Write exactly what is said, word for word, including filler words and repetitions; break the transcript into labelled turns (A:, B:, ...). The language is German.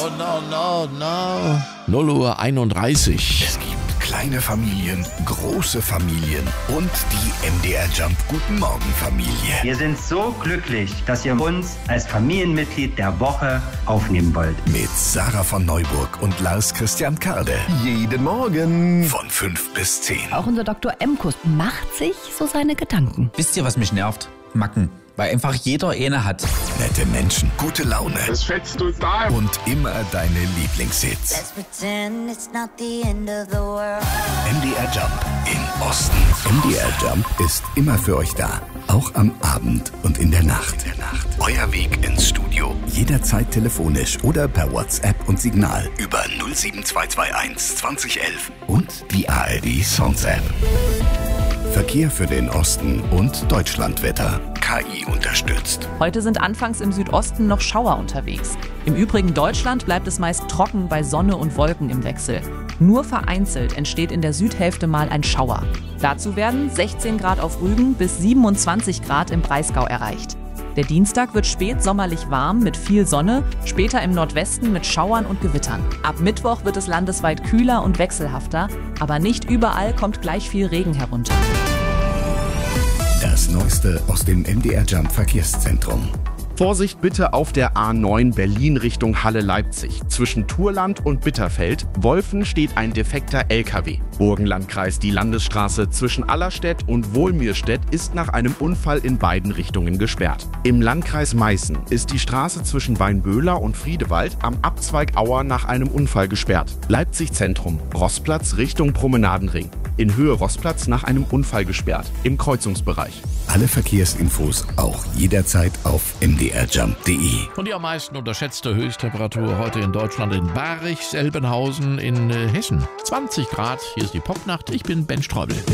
A: Oh no, no, no. null Uhr einunddreißig.
B: Es gibt kleine Familien, große Familien und die M D R Jump Guten Morgen Familie.
C: Wir sind so glücklich, dass ihr uns als Familienmitglied der Woche aufnehmen wollt.
B: Mit Sarah von Neuburg und Lars Christian Karde.
D: Jeden Morgen.
B: Von fünf bis zehn.
E: Auch unser Doktor Emkus macht sich so seine Gedanken.
F: Wisst ihr, was mich nervt? Macken. Weil einfach jeder eine hat.
B: Nette Menschen, gute Laune.
D: Das fetzt total.
B: Und immer deine Lieblingshits.
G: Let's pretend it's not the end of the world.
B: M D R Jump im Osten. M D R Jump ist immer für euch da. Auch am Abend und in der Nacht. In der Nacht. Euer Weg ins Studio. Jederzeit telefonisch oder per WhatsApp und Signal. Über null sieben zwei zwei eins zwanzig elf. Und die A R D Songs App. Verkehr für den Osten und Deutschlandwetter. K I unterstützt.
H: Heute sind anfangs im Südosten noch Schauer unterwegs. Im übrigen Deutschland bleibt es meist trocken bei Sonne und Wolken im Wechsel. Nur vereinzelt entsteht in der Südhälfte mal ein Schauer. Dazu werden sechzehn Grad auf Rügen bis siebenundzwanzig Grad im Breisgau erreicht. Der Dienstag wird spät sommerlich warm mit viel Sonne, später im Nordwesten mit Schauern und Gewittern. Ab Mittwoch wird es landesweit kühler und wechselhafter, aber nicht überall kommt gleich viel Regen herunter.
B: Das Neueste aus dem M D R Jump Verkehrszentrum.
I: Vorsicht bitte auf der A neun Berlin Richtung Halle-Leipzig. Zwischen Thurland und Bitterfeld, Wolfen, steht ein defekter L K W. Burgenlandkreis, die Landesstraße zwischen Allerstedt und Wohlmirstedt ist nach einem Unfall in beiden Richtungen gesperrt. Im Landkreis Meißen ist die Straße zwischen Weinböhler und Friedewald am Abzweig Auer nach einem Unfall gesperrt. Leipzig Zentrum, Rossplatz Richtung Promenadenring. In Höhe Rossplatz nach einem Unfall gesperrt, im Kreuzungsbereich.
B: Alle Verkehrsinfos auch jederzeit auf m d r jump punkt d e.
A: Und die am meisten unterschätzte Höchsttemperatur heute in Deutschland in Barich, Selbenhausen in äh, Hessen. zwanzig Grad, hier ist die Popnacht, ich bin Ben Streubel.